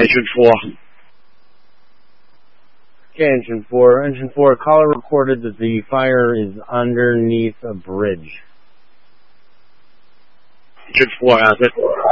Engine 4. Okay, Engine 4. Engine 4, caller reported that the fire is underneath a bridge. Engine 4 has it.